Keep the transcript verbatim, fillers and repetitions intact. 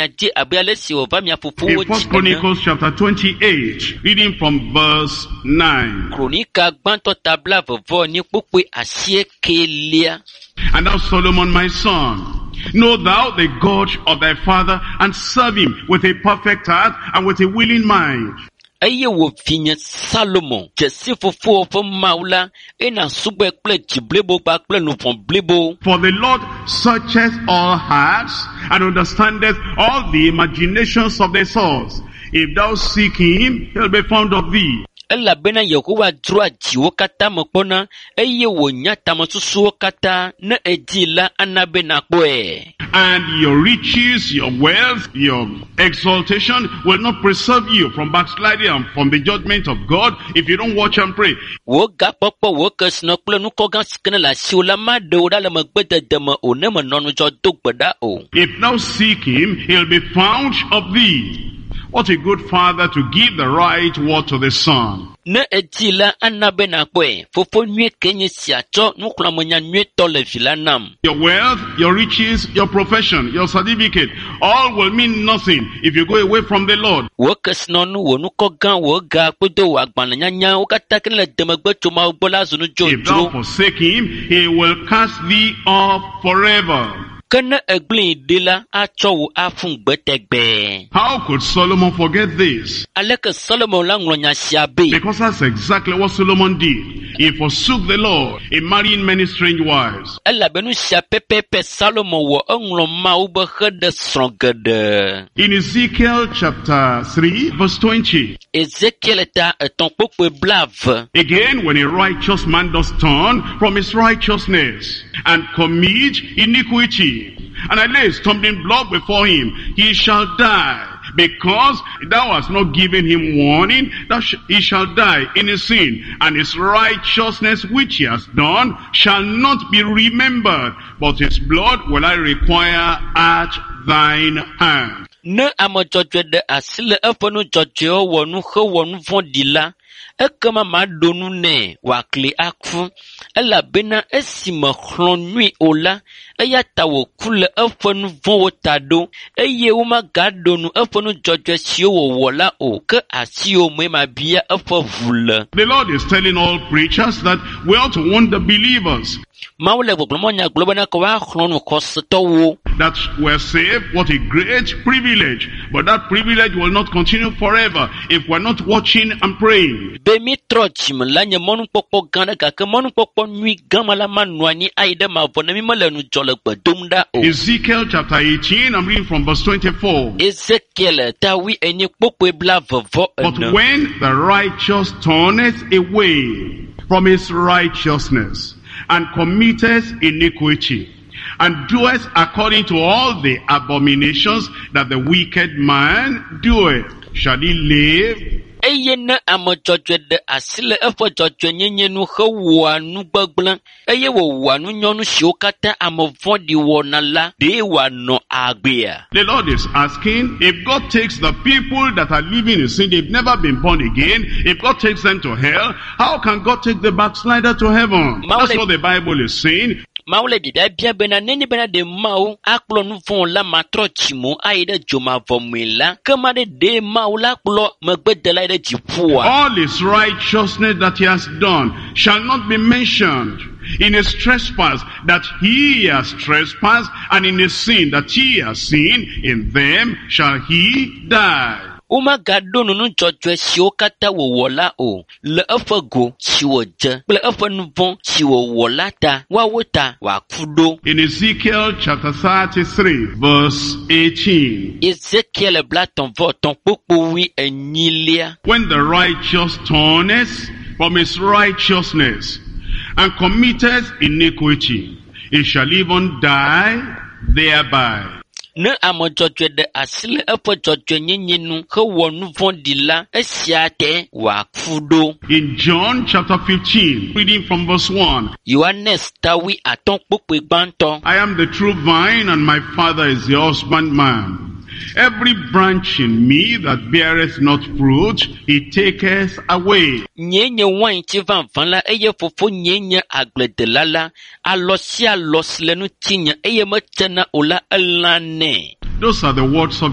In First Chronicles chapter twenty-eight, reading from verse nine. And thou, Solomon, my son, know thou the God of thy father, and serve him with a perfect heart and with a willing mind. Aye wo finya Salomon jesi fofo fo maula ena sube kple jiblebo ba kple nufon blebo. For the Lord searcheth all hearts and understandeth all the imaginations of the souls. If thou seek him, he'll be found of thee. Ela bena Yehowa drua jiwo kata mokpona eye wo nyata masusuo kata ne edila anabena kwe. And your riches, your wealth, your exaltation will not preserve you from backsliding and from the judgment of God if you don't watch and pray. Wo ga popo wo kesno kple nukoga skene la siula ma de oda le megbede de me one me nonu jo dogbeda o. If thou seek him, he'll be found of thee. What a good father to give the right word to the son. Ne etila anabena kwe fofo nwe kenye siacho nukla monya nwe tole filanam. Your wealth, your riches, your profession, your certificate, all will mean nothing if you go away from the Lord. Workers non wonu kogan wo ga kwedo wa gbananya nya wo katakin le demegbe choma bola zunu jo. If thou forsake him, he will cast thee off forever. How could Solomon forget this? Because that's exactly what Solomon did. He forsook the Lord in marrying many strange wives. In Ezekiel chapter three, verse twenty. Again, when a righteous man does turn from his righteousness and commit iniquity, and I lay a stumbling block before him, he shall die. Because thou hast not given him warning, that sh he shall die in his sin, and his righteousness which he has done shall not be remembered, but his blood will I require at thine hand. Ne amajojo de asile efonu jojo wonu he wonu fondila ekama madonu ne wakle akfu ela bena esima chlonui ola eya tawo kule efonu von tado eye uma gadonu efonu jojo sio wola o ke asio me mabia efo vule. The Lord is telling all preachers that we ought to warn the believers that we're saved. What a great privilege. But that privilege will not continue forever if we're not watching and praying. Ezekiel chapter eighteen, I'm reading from verse twenty-four. But when the righteous turneth away from his righteousness, and committeth iniquity, and doeth according to all the abominations that the wicked man doeth, shall he live? Eyena amojojo de asile efo jojo nyenye nu he wanu gbagban eye wo wanu nyonu shiokata amovodi wonala de wano agbea. The Lord is asking, if God takes the people that are living in sin, they've never been born again, if God takes them to hell, how can God take the backslider to heaven? That's what the Bible is saying. Maule bibia bia bena neni bena de mau aklo nu fon la matro chimo aide joma vomela kama de de mau la klo megbede la de jipua. All his righteousness that he has done shall not be mentioned. In his trespass that he has trespassed, and in his sin that he has sinned, in them shall he die. Uma gadonu nu jojo sio kata wo wola o le efego siwo je ple efenuvon siwo wola ta wa wota wa kudo. In Ezekiel chapter thirty-three verse eighteen. Ezekiel blaton voton popo wi enyilia. When the righteous turneth from his righteousness and committeth iniquity, he shall even die thereby. Ne amojojo de asile efo jojo nyenyenu he wonu vondila esiate wa kudo. In John chapter fifteen, reading from verse one. Yohanes tawi aton popo gbanto. I am the true vine, and my Father is the husbandman. Every branch in me that beareth not fruit, he taketh away. Nyenye wine chivan vanla eye fofo nyenye agledelala alosia loslenu tinya eye machana ola elane. Those are the words of